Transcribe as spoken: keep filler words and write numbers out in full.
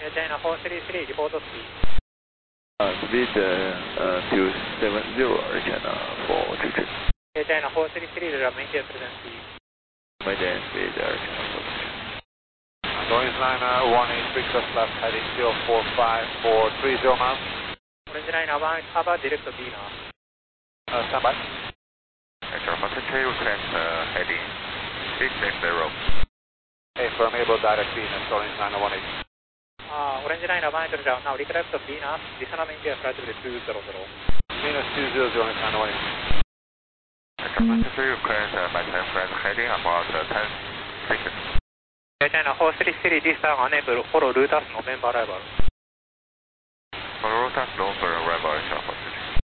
China four three three, report speed. Uh, speed uh, uh, two seven zero, China four three three. China four three three, maintain present speed. Maintain speed, China four three three. Noise liner one eight three cross left heading zero four five four three zero miles. Orange liner one Papa direct B now. Uh, stand by. Echo four three three, request uh, heading six six zero. Affirmable direct Venus, Orange liner one eight. Uh, Orange liner one eight down now, request Venus, additional maintain flight with two zero zero. Venus two zero zero, Orange liner one eight. Echo four three three, request uh, maintain flight heading about uh, ten seconds. China four three three, this time unable, follow Lotus November arrival. Follow Lotus November arrival, Echo